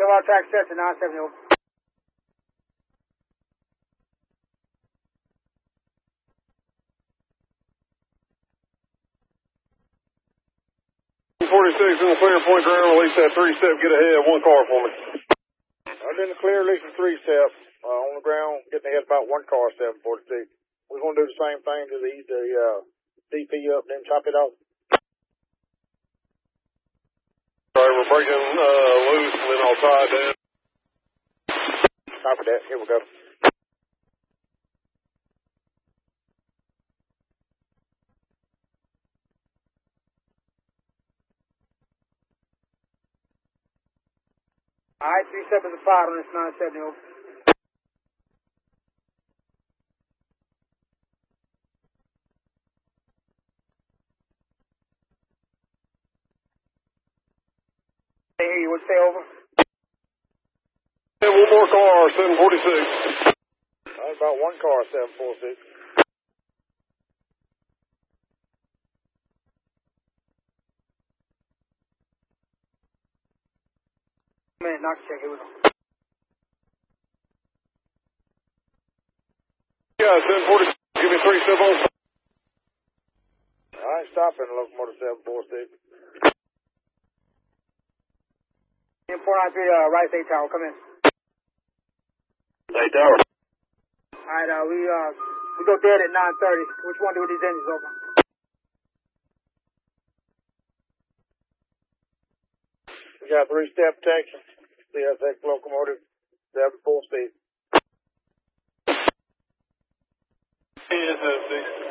Boulevard track set to 970 over. .46 in the clear, point ground, release that 3-step, get ahead, one car for me. I'm in the clear, releasing 3-step, on the ground, getting ahead about one car, 746. We're going to do the same thing to the DP up, then chop it off. All right, we're breaking loose, and then I'll tie it down. Copy that, here we go. All right, 3-step is a 5 on this 970 over. I hear you. What'd you say, over? And one more car, 746. About one car, 746. Man, knock check. Here we go. Yeah, 746. Give me 3-step on. All right, stopping locomotive 746. 493, right 8 tower, come in. 8 tower. All right, we go dead at 930. Which one do these engines over? We got 3-step protection. CSX locomotive, 7 full speed. CSX.